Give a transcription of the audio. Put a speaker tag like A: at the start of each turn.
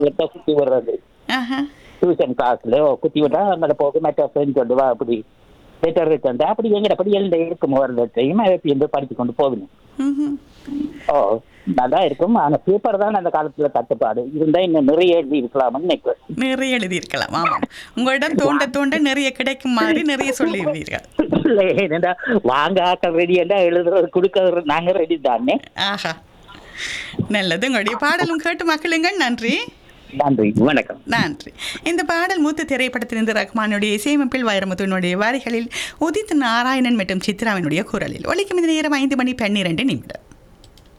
A: விட்ட குத்தி விடுறது
B: ஆஹா.
A: டியூஷன் கிளாஸ்ல குத்தி விட்டா மேலே போக மற்ற ஃப்ரெண்ட் கொண்டு வா அப்படி லெட்டர் வச்சு அப்படி எங்கட அப்படி எழுத இருக்கும் ஒவ்வொருத்தையும் எப்படி படித்து கொண்டு போகணும்.
B: ம்ஹும்.
A: ஓ நல்லா இருக்கும். ஆனா பேப்பர் தான் அந்த காலத்துல தட்டுப்பாடு இருந்தா இன்னும் நிறைய எழுதி இருக்கலாம்னு நினைக்கிறேன்.
B: நிறைய எழுதியிருக்கலாம். ஆமாம், உங்களிடம் தோண்ட தோண்ட நிறைய கிடைக்கும் மாதிரி நிறைய சொல்லியிருந்தீர்கள்.
A: இல்லை, ஏனென்றா வாங்க ஆக்கள் ரெடி என்றா எழுதுறது கொடுக்கறது நாங்க ரெடி தானே.
B: ஆஹா, நல்லது. உங்களுடைய பாடலும் கேட்டு மக்களுங்கள். நன்றி.
A: நன்றி, வணக்கம்.
B: நன்றி. இந்த பாடல் மூத்த திரைப்படத்திலிருந்து ரஹ்மானுடைய இசையமைப்பில் வைரமுத்துவினுடைய வரிகளில் உதித் நாராயணன் மற்றும் சித்ராவினுடைய குரலில் ஒலிக்கும். இந்த நேரம் 5 மணி 12 நிமிடம்.